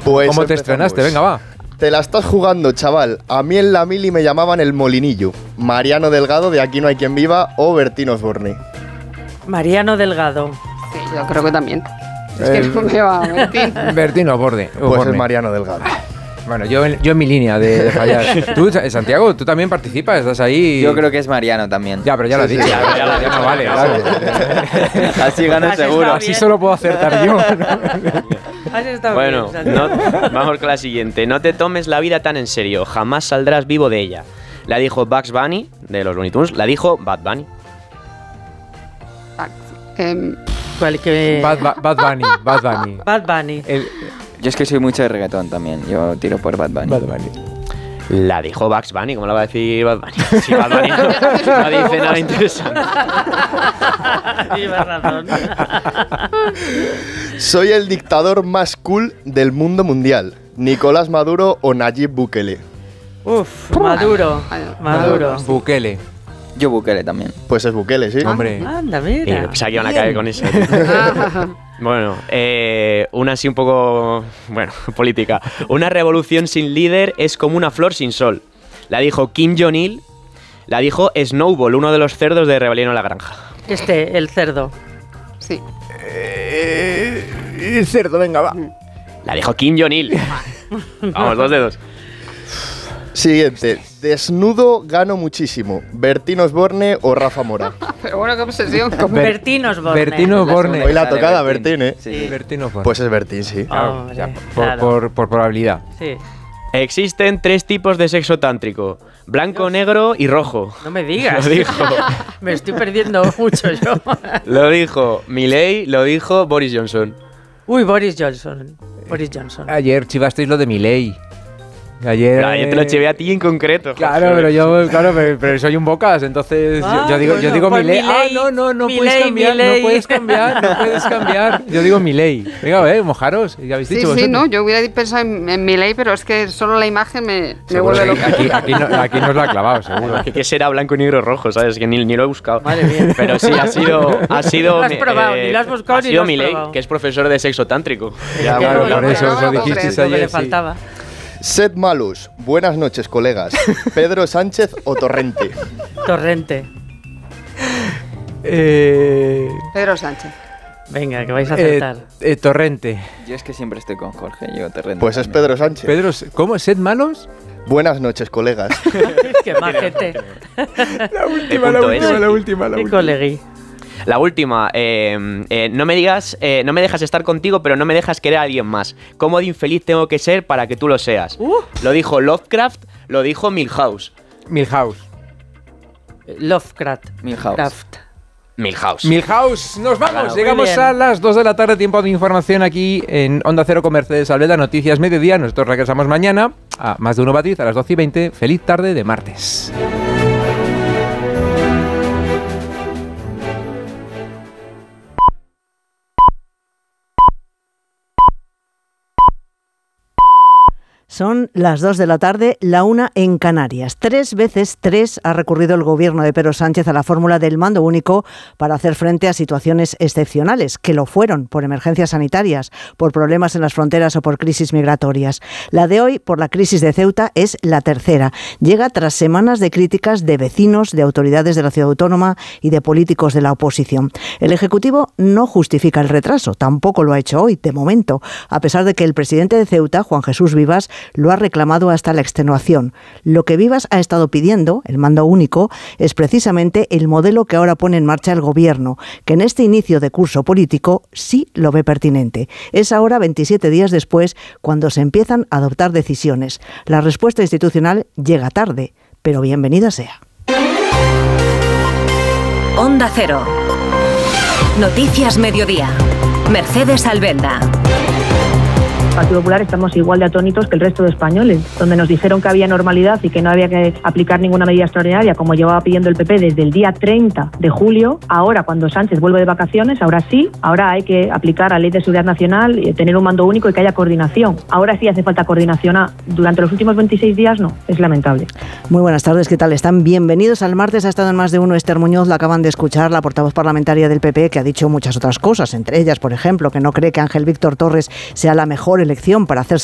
Pues ¿Cómo te estrenaste? Venga, va. Te la estás jugando, chaval. A mí en la mili me llamaban el Molinillo. Mariano Delgado de Aquí no hay quien viva o Bertín Osborne. Mariano Delgado. Sí, yo creo que también. Es que no me va, Bertín. Bertín Osborne. Pues es Mariano Delgado. Bueno, yo en mi línea de fallar. Tú, Santiago, tú también participas, estás ahí. Yo creo que es Mariano también. Ya, pero ya lo has dicho. Ya no vale. Así ganas seguro. Así solo puedo acertar yo. Bueno, vamos con la siguiente. No te tomes la vida tan en serio. Jamás saldrás vivo de ella. La dijo Bugs Bunny, de los Looney Tunes. La dijo Bad Bunny. Bad Bunny. Bad Bunny. Yo es que soy mucho de reggaetón también. Yo tiro por Bad Bunny. La dijo Bugs Bunny, ¿cómo la va a decir Bad Bunny? Si Bad Bunny no dice nada interesante. Llevas razón. Soy el dictador más cool del mundo mundial. Nicolás Maduro o Nayib Bukele. Uf, Maduro. Bukele. Yo Bukele también. Pues es Bukele, sí. Hombre. Anda, mira. Pensaba que iban a caer con eso. Bueno, una así un poco, política. Una revolución sin líder es como una flor sin sol. La dijo Kim Jong-il. La dijo Snowball, uno de los cerdos de Rebelión en la Granja. El cerdo. Sí. El cerdo, venga, va. La dijo Kim Jong-il. Vamos, 2 dedos. Siguiente. Desnudo gano muchísimo. ¿Bertín Osborne o Rafa Mora? Pero bueno, qué obsesión. Bertín Osborne. Bertín Osborne. Hoy la tocada Bertín, ¿eh? Sí. Bertín Osborne. Pues es Bertín, sí. Oh, Ya, claro. por probabilidad. Sí. Existen 3 tipos de sexo tántrico: blanco, negro y rojo. No me digas. Lo dijo. Me estoy perdiendo mucho yo. Lo dijo Milei, lo dijo Boris Johnson. Uy, Boris Johnson. Ayer chivasteis lo de Milei. Ayer Yo te lo llevé a ti en concreto. Claro, pero soy un bocas, entonces yo digo Milei. No puedes cambiar. Yo digo Milei. Venga, mojaros. ¿Ya habéis dicho vosotros? Sí, no, yo hubiera pensado en Milei, pero es que solo la imagen me vuelve loca. Aquí nos lo ha clavado, seguro. ¿Qué será blanco, negro, rojo? ¿Sabes? Que ni lo he buscado. Madre mía. Pero sí, ha sido No lo has probado, ni lo has buscado ni lo has Milei, probado. que es profesor de sexo tántrico. Ya, Qué claro, bueno, por eso dijisteis lo que ayer. le faltaba. Sed Malus. Buenas noches, colegas. ¿Pedro Sánchez o Torrente? Torrente. Pedro Sánchez. Venga, que vais a acertar. Torrente. Yo es que siempre estoy con Jorge. Yo Torrente. Pues es también. Pedro Sánchez. Pedro, ¿cómo? ¿Sed malos? Buenas noches, colegas. Qué majete. La última. Qué colegui. La última, no me dejas estar contigo, pero no me dejas querer a alguien más. ¿Cómo de infeliz tengo que ser para que tú lo seas? Lo dijo Lovecraft, lo dijo Milhouse. Lovecraft. Milhouse. Nos vamos. Claro, Llegamos a las 2 de la tarde, tiempo de información aquí en Onda Cero con Mercedes Alveda, Noticias Mediodía. Nosotros regresamos mañana a Más de Uno Madrid a las 12:20. Feliz tarde de martes. Son las 2 de la tarde, la 1 en Canarias. 3 veces ha recurrido el gobierno de Pedro Sánchez a la fórmula del mando único para hacer frente a situaciones excepcionales, que lo fueron por emergencias sanitarias, por problemas en las fronteras o por crisis migratorias. La de hoy, por la crisis de Ceuta, es la tercera. Llega tras semanas de críticas de vecinos, de autoridades de la ciudad autónoma y de políticos de la oposición. El Ejecutivo no justifica el retraso, tampoco lo ha hecho hoy, de momento, a pesar de que el presidente de Ceuta, Juan Jesús Vivas, lo ha reclamado hasta la extenuación. Lo que Vivas ha estado pidiendo, el mando único, es precisamente el modelo que ahora pone en marcha el Gobierno, que en este inicio de curso político sí lo ve pertinente. Es ahora, 27 días después, cuando se empiezan a adoptar decisiones. La respuesta institucional llega tarde, pero bienvenida sea. Onda Cero. Noticias Mediodía. Mercedes Alvenda. Partido Popular estamos igual de atónitos que el resto de españoles, donde nos dijeron que había normalidad y que no había que aplicar ninguna medida extraordinaria, como llevaba pidiendo el PP desde el día 30 de julio. Ahora, cuando Sánchez vuelve de vacaciones, ahora sí, ahora hay que aplicar la Ley de Seguridad Nacional, tener un mando único y que haya coordinación. Ahora sí hace falta coordinación. Durante los últimos 26 días no, es lamentable. Muy buenas tardes, ¿qué tal están? Bienvenidos al martes. Ha estado en Más de Uno Esther Muñoz, la acaban de escuchar, la portavoz parlamentaria del PP, que ha dicho muchas otras cosas, entre ellas, por ejemplo, que no cree que Ángel Víctor Torres sea la mejor elección para hacerse